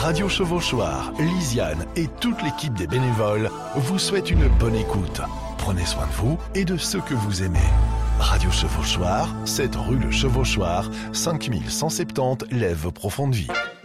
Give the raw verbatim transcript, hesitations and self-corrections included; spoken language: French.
Radio Chevauchoir, Lisiane et toute l'équipe des bénévoles vous souhaitent une bonne écoute. Prenez soin de vous et de ceux que vous aimez. Radio Chevauchoir, sept rue Le Chevauchoir, cinq mille cent soixante-dix Lèves Profonde Vie.